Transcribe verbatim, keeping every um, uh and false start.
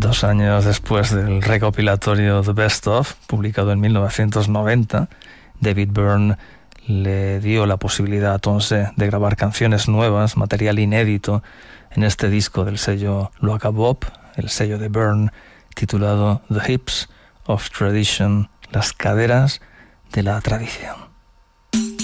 Dos años después del recopilatorio The Best Of, publicado en mil novecientos noventa, David Byrne le dio la posibilidad a Tonse de grabar canciones nuevas, material inédito, en este disco del sello Loaka Bop, el sello de Byrne, titulado The Hips of Tradition, las caderas de la tradición.